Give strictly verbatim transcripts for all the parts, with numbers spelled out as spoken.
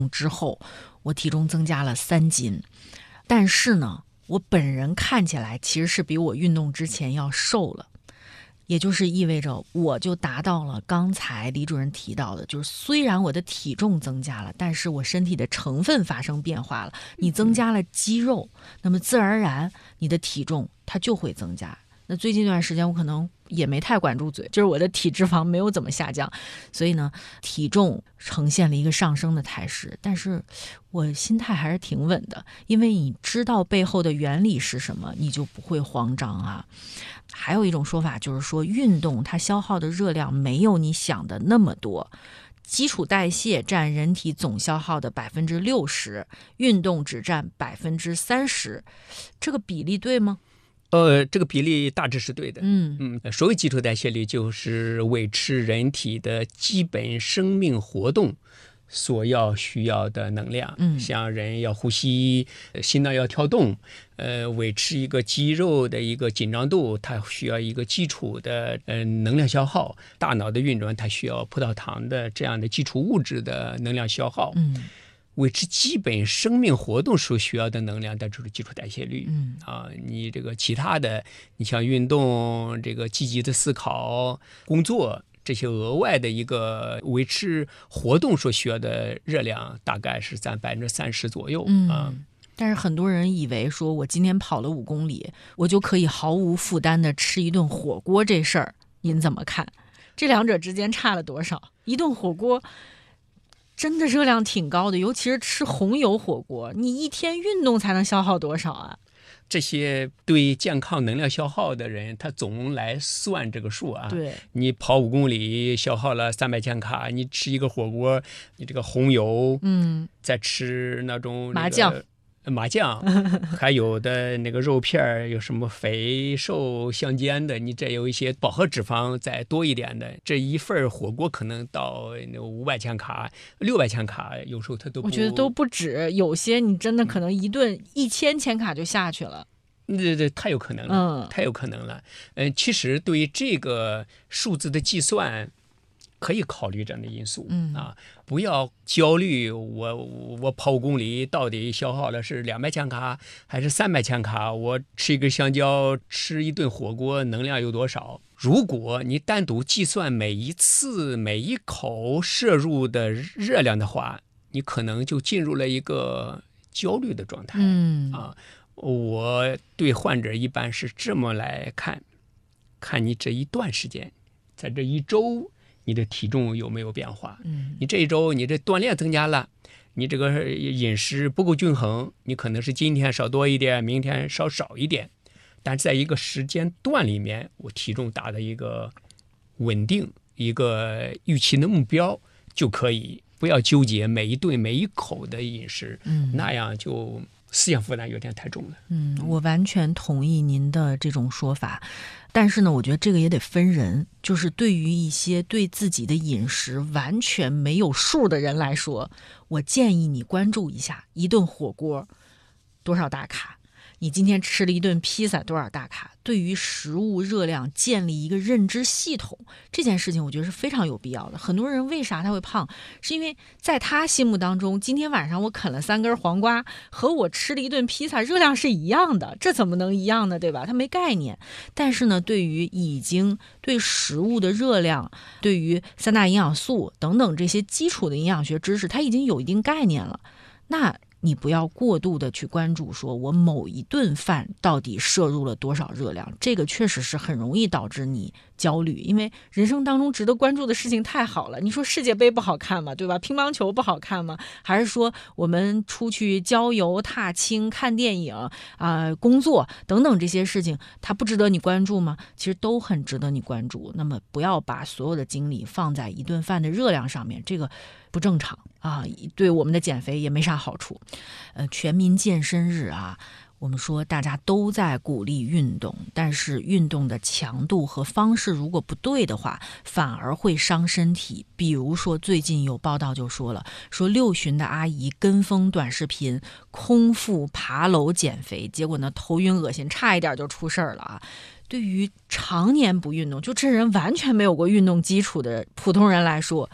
之后，我体重增加了三斤，但是呢，我本人看起来其实是比我运动之前要瘦了。也就是意味着我就达到了刚才李主任提到的，就是虽然我的体重增加了，但是我身体的成分发生变化了。你增加了肌肉，那么自然而然你的体重它就会增加。那最近一段时间我可能也没太管住嘴，就是我的体脂肪没有怎么下降，所以呢体重呈现了一个上升的态势，但是我心态还是挺稳的，因为你知道背后的原理是什么，你就不会慌张啊。还有一种说法就是说，运动它消耗的热量没有你想的那么多，基础代谢占人体总消耗的百分之六十，运动只占百分之三十，这个比例对吗？ 呃，这个比例大致是对的。 嗯嗯，所谓基础代谢率，就是维持人体的基本生命活动所要需要的能量。 嗯， 像人要呼吸，心脏要跳动，呃，维持一个肌肉的一个紧张度，它需要一个基础的呃能量消耗。大脑的运转，它需要葡萄糖的这样的基础物质的能量消耗。 嗯。 维持基本生命活动所需要的能量，那就是基础代谢率。 嗯啊，你这个其他的，你像运动、这个积极的思考、工作这些额外的一个维持活动所需要的热量，大概是占百分之三十左右。 嗯啊， 但是很多人以为说我今天跑了五公里，我就可以毫无负担的吃一顿火锅，这事儿您怎么看？这两者之间差了多少？一顿火锅真的热量挺高的，尤其是吃红油火锅，你一天运动才能消耗多少啊？ 这些对健康能量消耗的人，他总来算这个数啊。 对， 你跑五公里消耗了三百千卡，你吃一个火锅，你这个红油， 嗯， 再吃那种、那个、 麻酱。 麻酱，还有的那个肉片有什么肥瘦相间的，你这有一些饱和脂肪再多一点的，这一份火锅可能到五百千卡、六百千卡，有时候它都不， 我觉得都不止，有些你真的可能一顿一千千卡就下去了。 对对，太有可能了， 嗯， 太有可能了。嗯、呃，其实对于这个数字的计算，可以考虑这样的因素。 嗯啊，不要焦虑。我我跑五公里到底消耗了是两百千卡还是三百千卡？我吃一根香蕉，吃一顿火锅，能量有多少？如果你单独计算每一次每一口摄入的热量的话，你可能就进入了一个焦虑的状态。 嗯啊，我对患者一般是这么来看，看你这一段时间，在这一周。你的体重有没有变化？ 嗯， 你这一周你这锻炼增加了，你这个饮食不够均衡，你可能是今天少多一点，明天少少一点，但是在一个时间段里面，我体重达到一个稳定、一个预期的目标就可以，不要纠结每一顿每一口的饮食， 嗯， 那样就思想负担有点太重了。 嗯，我完全同意您的这种说法。但是呢，我觉得这个也得分人，就是对于一些对自己的饮食完全没有数的人来说，我建议你关注一下一顿火锅多少大卡，你今天吃了一顿披萨多少大卡，对于食物热量建立一个认知系统，这件事情我觉得是非常有必要的。很多人为啥他会胖，是因为在他心目当中，今天晚上我啃了三根黄瓜和我吃了一顿披萨热量是一样的，这怎么能一样呢，对吧？他没概念。但是呢，对于已经对食物的热量，对于三大营养素等等这些基础的营养学知识，他已经有一定概念了，那你不要过度的去关注说我某一顿饭到底摄入了多少热量，这个确实是很容易导致你焦虑，因为人生当中值得关注的事情太好了。你说世界杯不好看吗？对吧？乒乓球不好看吗？还是说我们出去郊游、踏青、看电影啊、呃、工作等等这些事情，它不值得你关注吗？其实都很值得你关注。那么不要把所有的精力放在一顿饭的热量上面，这个不正常啊，对我们的减肥也没啥好处。呃，全民健身日啊，我们说大家都在鼓励运动，但是运动的强度和方式如果不对的话，反而会伤身体。比如说最近有报道就说了，说六旬的阿姨跟风短视频空腹爬楼减肥，结果呢头晕恶心，差一点就出事儿了啊。对于常年不运动，就这人完全没有过运动基础的普通人来说，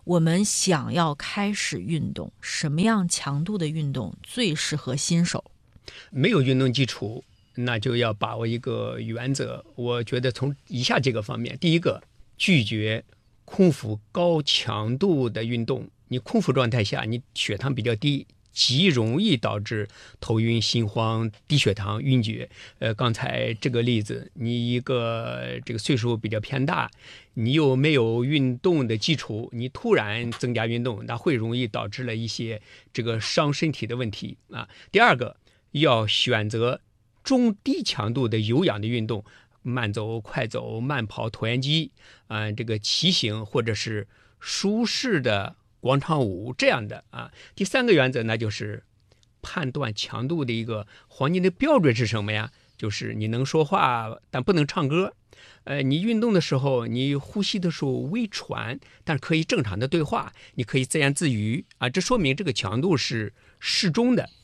我们想要开始运动，什么样强度的运动最适合新手？ 没有运动基础，那就要把握一个原则。我觉得从以下几个方面，第一个，拒绝空腹高强度的运动。你空腹状态下，你血糖比较低，极容易导致头晕、心慌、低血糖、晕厥。呃，刚才这个例子，你一个这个岁数比较偏大，你又没有运动的基础，你突然增加运动，那会容易导致了一些这个伤身体的问题啊。第二个，要选择中低强度的有氧的运动，慢走、快走、慢跑、椭圆机，啊、呃，这个骑行或者是舒适的广场舞这样的啊。第三个原则呢，就是判断强度的一个黄金的标准是什么呀？就是你能说话，但不能唱歌。呃，你运动的时候，你呼吸的时候微喘，但是可以正常的对话，你可以自言自语啊，这说明这个强度是适中的